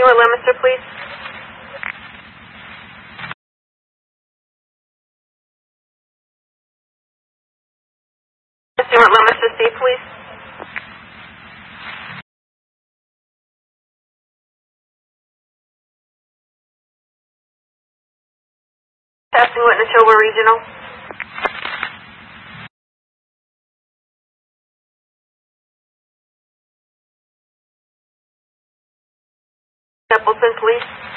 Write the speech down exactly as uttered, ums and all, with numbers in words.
Testing with Leominster, please. Testing with Leominster, C, please. Testing with Neshoba Regional. Templeton, please.